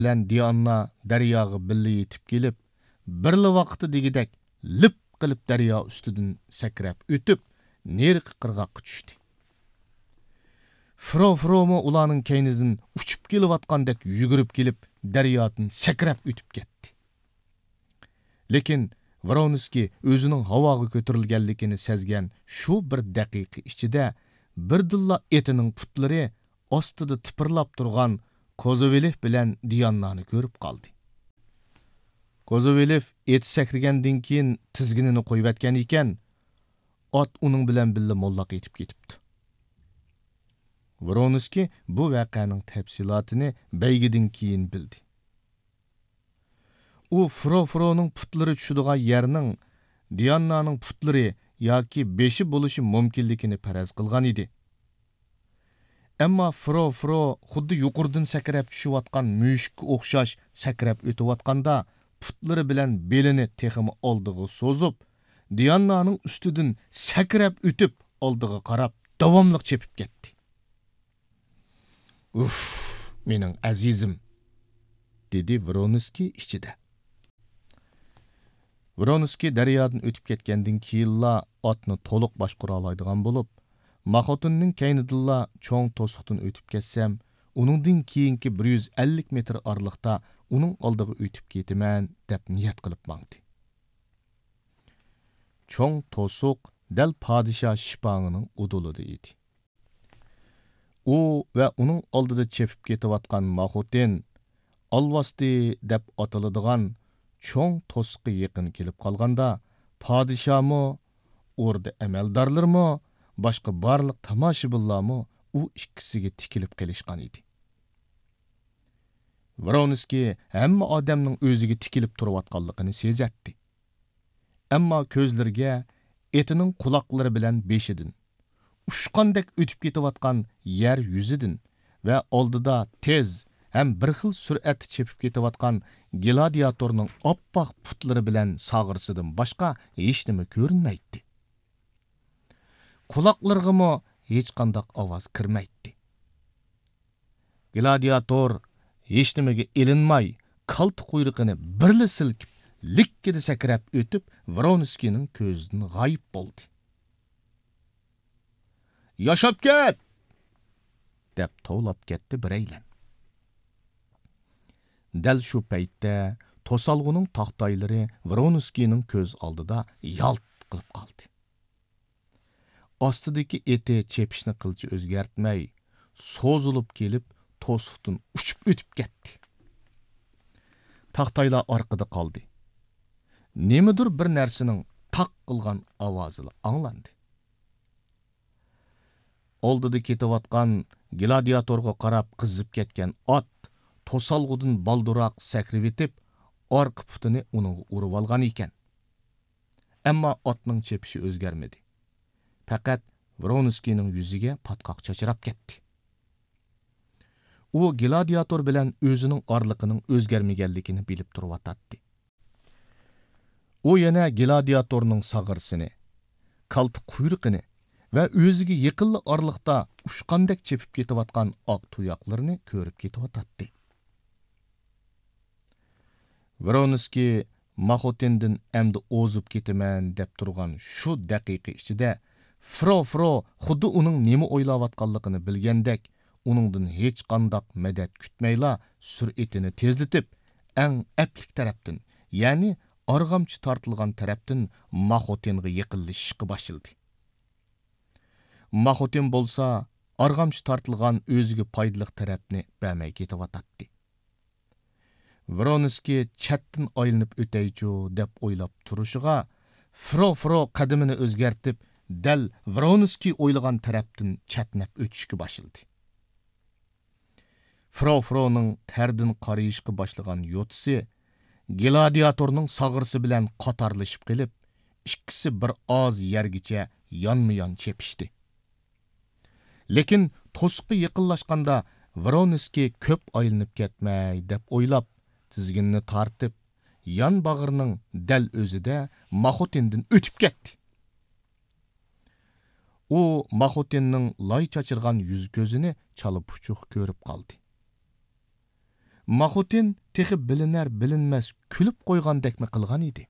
bilan Diana daryoga birga yetib kelib, birli vaqti degidek lip qilib daryo ustidan sakrab o'tib, nerqi qirg'oqqa tushdi. Fro-Fromo ularning keynidan uchib kelayotgandek yugurib kelib, daryodan sakrab o'tib ketdi. Lekin Voronskiy o'zining havoga ko'tarilganligini sezgan shu bir daqiqa ichida birdilla etining putlari ostida tipirlab turgan Kozovelov bilan Diannani ko'rib qoldi. Kozovelov eti sakragandan keyin tizginini qo'yib atgan ekan, ot uning bilan birga mollaq etib ketibdi. Voronskiy bu voqeaning tafsilotini baygidan keyin bildi. U Fro-Froning putlari tushadigan yerning Diannaning putlari yoki beshi bo'lishi mumkinligini faraz qilgan edi. Ammo Fro-Fro xuddi yuqoridan sakrab tushayotgan mushukka o'xshash sakrab o'tayotganda putlari bilan belini texmi oldiga so'zib, Diannaning ustidan sakrab o'tib oldiga qarab davomli chepib ketdi. Uf, mening azizim, dedi Voronskiy ichida. Voronskiy daryodan o'tib ketgandan keyinla otni to'liq boshqara oladigan bo'lib, Maxotinning keynidilla cho'ng to'siqdan o'tib ketsam, uningdan keyingi 150 metr oraliqda uning oldiga o'tib ketaman deb niyat qilib mangdi. Cho'ng to'siq dal podshoh shiponining udulida edi. U va uning oldida chepib ketayotgan Maxotin Alvasti deb ataladigan cho'ng to'siqqa yaqin kelib qolganda, podshohmi, o'rda amaldorlarmi, boshqa barliq tomoshabinlarmi u ikkisiga tikilib qolishgan edi. Voronskiy hamma odamning o'ziga tikilib turayotganligini sezatdi. Ammo ko'zlariga etining quloqlari bilan beshidan ushqandek o'tib ketayotgan yer yuzidan va oldida tez ham bir xil sur'atda chepib ketayotgan gladiatorning oppoq putlari bilan sag'irsidan boshqa hech nima ko'rinmaydi. Quloqlarga hech qanday ovoz kirmaydi. Gladiator hech nimaga ilinmay, kalta quyruqini birli silkib, likkida sakrab o'tib, Voronskiyning ko'zidan g'oyib bo'ldi. "Yashab ket!" deb tovlab ketdi biraylan. Dal shu paytda to'salg'uning taxtaylari Voronskiyning ko'z oldida yalt qilib qoldi. Ostidagi eti chepishni qilchi o'zgartmay, so'zilib kelib, to'siqdan uchib o'tib ketdi. Taxtaylar orqada qoldi. Nemidir bir narsaning taq qilgan ovozi anglandi. Oldida ketayotgan gladiatorga qarab qizib ketgan ot to'salg'udan balduroq sakrib etib, orqa putini uning urib olgan ekan. Ammo otning chepishi o'zgarmadi. Faqat Voronskiyning yuziga patqoq chachrab ketdi. U gladiator bilan o'zining orliqining o'zgarmaganligini bilib turib. U yana gladiatorning sag'irsini, kalta quyruqini va o'ziga yaqinli orliqda ushqandek chepib ketayotgan oq tuyoqlarini ko'rib ketayotdi. Voronskiy Maxotindan endi o'zib ketaman deb turgan shu daqiqa ichida Fro-Fro xuddi uning nima o'ylayotganligini bilgandek, uningdan hech qanday madad kutmayla sur'atini tezlatib, eng aplik tarafdan, ya'ni arg'amchi tortilgan tarafdan Maxotinga yaqinlashishga boshladi. Maxotin bo'lsa, arg'amchi tortilgan o'ziga foydali tarafni bermay ketayotdi. Voronskiy chatdan aylanib o'taychu deb o'ylab turishiga, Fro-Fro qadamini o'zgartib, dal Voronskiy o'ylagan tarafdan chatnab o'tishga boshladi. Fro-Froning tardan qarayishga boshlagan yotisi gladiatorning sag'irsi bilan qatorlashib qilib, ikkisi bir oz yergacha yonma-yon chepishdi. Lekin to'siqqa yaqinlashganda Voronskiy ko'p aylanib ketmay deb o'ylab, tizginni tortib, yon bag'rining dal o'zida Maxotindan o'tib ketdi. U Maxotinning loy chachirgan yuz ko'zini chalib puchuq ko'rib qoldi. Maxutin texi bilinar-bilinmas kulib qo'ygandekmi qilgan edi.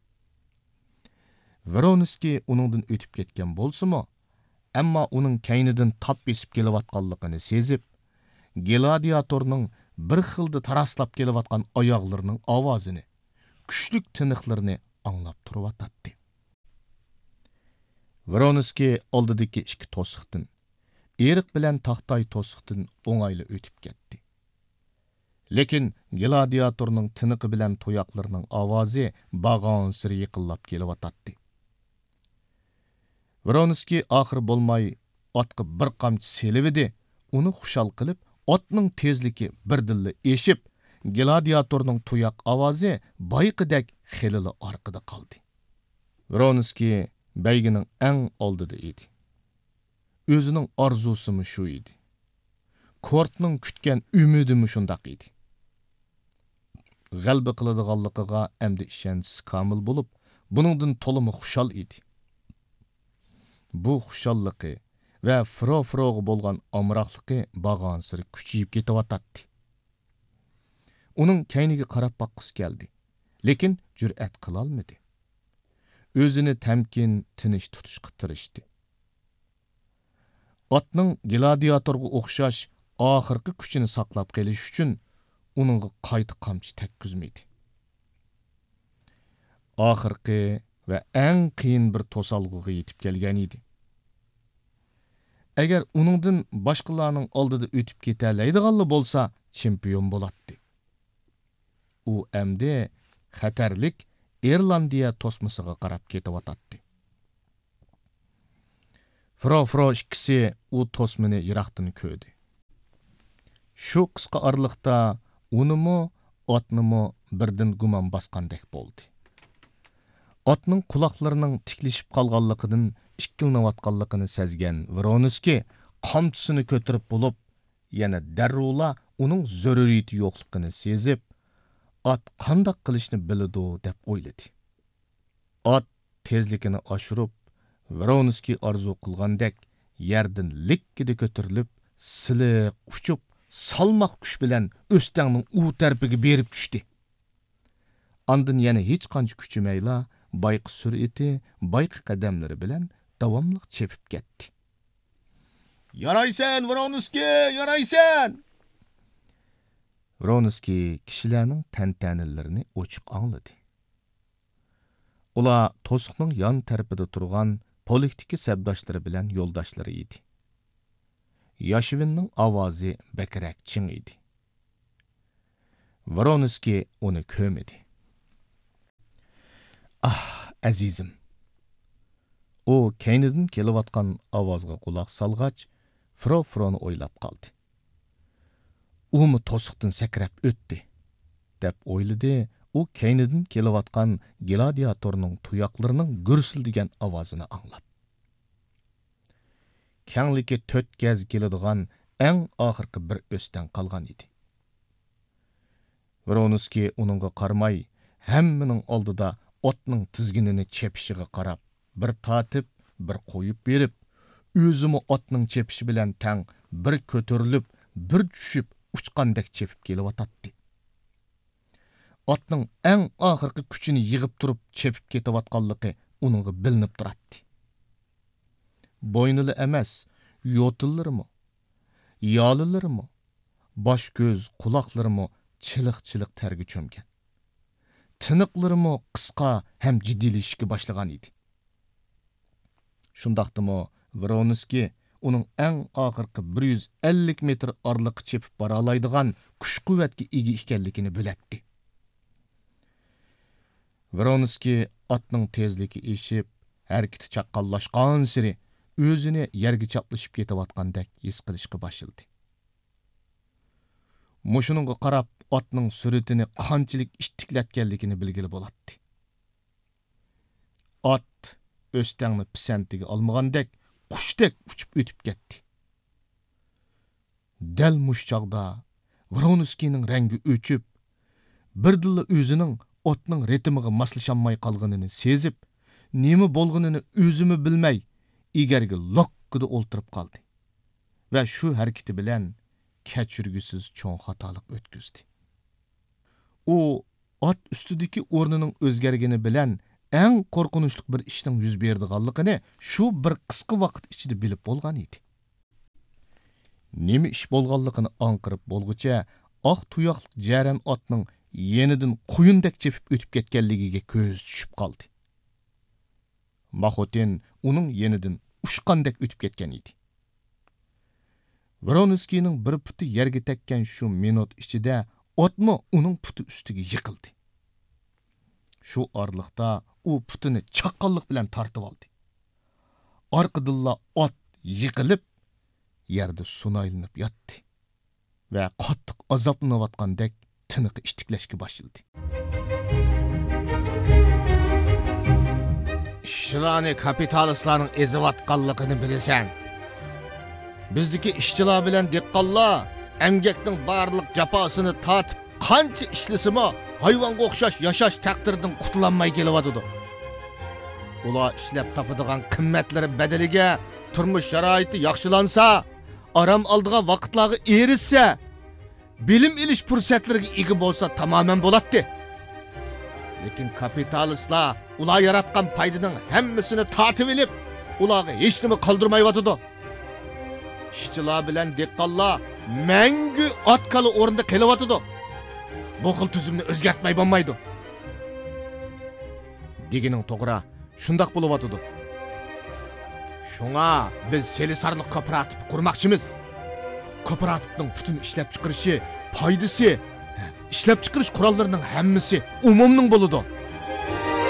Voronskiy uningdan o'tib ketgan bo'lsa-mu, ammo uning kaynidan tap besib kelayotganligini sezib, gladiatorning bir xilda taraslab kelayotgan oyoqlarining ovozini, kuchlik tiniqlarini anglab turib. Voronskiy oldidagi ikki to'siqdan, eriq bilan taxtay to'siqdan o'ng'ayli o'tib ketdi. Lekin gladiatorning tiniqi bilan to'yoqlarining ovozi bag'on siri yiqillab kelayotdi. Voronskiy oxir bo'lmay otga bir qamchi selividi, uni xushal qilib, otning tezligi birdilla eshib, gladiatorning to'yoq ovozi bayqidek xilili orqada qoldi. Voronskiy baygining eng oldida edi. O'zining orzusimi shu edi. Kortning kutgan umidimi shundoq edi. G'alba qiladiganligiga endi ishonchisi komil bo'lib, buningdan to'limi xushal edi. Bu xushalligi va fro-froga bo'lgan omroqligi bag'on siri kuchayib ketyotdi. Uning kayniga qarab boqqisi keldi, lekin jur'at qila olmadi. O'zini tamkin, tinish tutishga tirishdi. Otning gladiatorga o'xshash oxirgi kuchini saqlab qolish uchun uningga qayta qamchi tekkizmadi. Oxirgi va eng qiyin bir to'salg'iga yetib kelgan edi. Agar uningdan boshqalarning oldida o'tib ketalaydiganli bo'lsa, chempion bo'ladi. U endi xatarlik Irlandiya to'smasiga qarab ketyotdi. Fro ikkisi u to'smini yiroqdan ko'rdi. Shu qisqa oraliqda unimi, otnimi birdan gumon bosgandek bo'ldi. Otning quloqlarining tiklishib qolganligidan ikkilanayotganligini sezgan Voronskiy qamchisini ko'tarib bo'lib, yana darruvla uning zaruriyati yo'qligini sezib, ot qandoq qilishni biladi deb o'yladi. Ot tezligini oshirib, Voronskiy arzu qilgandek yerdan likkida ko'tarilib, siliq uchib, salmoq kuch bilan o'stangning u tarafiga berib tushdi. Andın yana hech qancha kuchimayla, bayqi sur'ati, bayqi qadamlari bilan davomli chepib ketdi. "Yaraysan, Voronskiy, yaraysan!" Voronskiy kishilarning tantanalarini ochiq angladi. Ular to'siqning yon tarafida turgan politika sabdoshlari bilan yo'ldoshlari edi. Yashivinning ovozi bakrak ching edi. Voronskiy uni ko'midi. "Ah, azizim." U kaynidan kelayotgan ovozga quloq solgach, Fro-Froni o'ylab qoldi. "Umi to'siqdan sakrab o'tdi" deb o'yladi. U kaynidan kelayotgan gladiatorning tuyoqlarining gursildigan ovozini anglab. Kengligi 4 gaz keladigan eng oxirgi bir o'stan qolgan edi. Voronskiy uningga qarmay, hammaning oldida otning tizginini chepishiga qarab, bir tatib, bir qo'yib berib, o'zimi otning chepishi bilan tang bir ko'tarilib, bir tushib, uchqandek chepib kelayotdi. Otning eng oxirgi kuchini yig'ib turib chepib ketayotganligi uningga bilinib turadi. Bo'ynili emas, yo'tillarimi, yolilarimi, bosh ko'z, quloqlarimi chiliq-chiliq terga cho'mgan. Tiniqlarimi qisqa ham jiddiylashishga boshlagan edi. Shundaqdimi Voronskiy uning eng oxirgi 150 metr orliqqa chepib bora oladigan kuch-quvvatga ega ekanligini biladi. Voronskiy otning tezligi eshib, harakati chaqqonlashgan siri o'zini yerga chaplashib ketayotgandek his qilishga boshladi. Mushuninga qarab otning sur'atini qanchalik ishtiklatganligini bilgili bo'ladi. Ot o'stangni pisantiga olmagandek qushdek uchib o'tib ketdi. Dal mush chog'da Voronskiyning rangi o'chib, birdilla o'zining otning ritmiga moslasholmay qolganini sezib, nima bo'lganini o'zimi bilmay, egarga loqqida o'ltirib qoldi va shu harakati bilan kechirgisiz cho'ng xatolik o'tkazdi. u at ustidagi o'rnining o'zgargani bilan eng qo'rqinchli bir ishning yuz berdiganligini shu bir qisqa vaqt ichida bilib bo'lgan edi. Nima ish bo'lganligini anqirib bo'lguncha oq tuyoqli jaran otning yenidan quyundek chepib o'tib ketganligiga ko'z tushib qoldi. Maxotin uning yenidan ushqandek o'tib ketgan edi. Vronskining bir puti yerga tekkan shu minut ichida otmi uning puti ustiga yiqildi. Shu orliqda u putini chaqqonlik bilan tortib oldi. Orqadilla ot yiqilib yerda sunaylanib yotdi va qattiq azoblanayotgandek tiniqi ishtiklashga boshladi. İşçilarni kapitalistlarning ezivatganligini bilasan. Bizdagi ishchilar bilan dehqonlar emgakning barliq jafosini tatib qancha ishlasimi hayvonga o'xshash yashash taqdiridan qutulanmay kelyapti. Ular ishlab topadigan qimmatlari badaliga turmush sharoiti yaxshilansa, aram oldigan vaqtlarga erishsa, bilim ilish fursatlariga ega bo'lsa tamoman bo'ladi. Lekin kapitalistlar ular yaratgan paydaning hammasini tatib olib, ularga hech nima qoldirmayotdi. İşçilar bilan dehqonlar mangu otkali o'rinda kelyotdi. Bu xil tuzumni o'zgartmay bo'lmaydi. Degining to'g'ri, shundoq bo'lyotdi. Shunga biz Selisarni kooperativ qurmoqchimiz. Kooperativning butun ishlab chiqarishi, foydasi, ishlab chiqarish qurollarining hammasi umumning bo'ladi.